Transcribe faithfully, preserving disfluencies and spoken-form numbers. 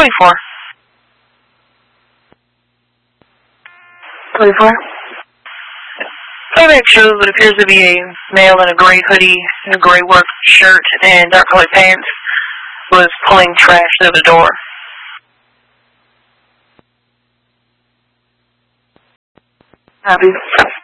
twenty-four. twenty-four? Playback shows what appears to be a male in a gray hoodie, a gray work shirt, and dark colored pants was pulling trash out of the door. Copy.